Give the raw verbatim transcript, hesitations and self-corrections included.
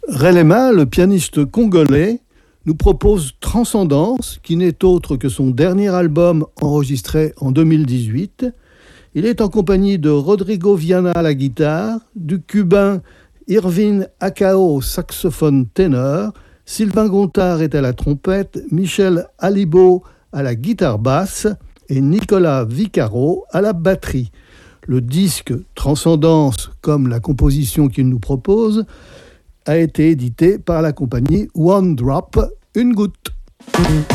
Relema, le pianiste congolais, nous propose Transcendance, qui n'est autre que son dernier album enregistré en deux mille dix-huit. Il est en compagnie de Rodrigo Viana à la guitare, du cubain Irvin Acao au saxophone ténor, Sylvain Gontard est à la trompette, Michel Alibo à la guitare basse et Nicolas Vicaro à la batterie. Le disque Transcendance, comme la composition qu'il nous propose, a été édité par la compagnie One Drop, une goutte.